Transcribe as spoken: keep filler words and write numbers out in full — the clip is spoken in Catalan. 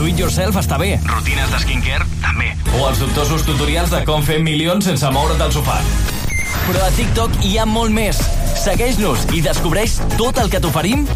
do it yourself està bé. Rutines de skincare, també. O els dubtosos tutorials de com fer milions sense moure't del sofà. Però a TikTok hi ha molt més. Segueix-nos i descobreix tot el que t'oferim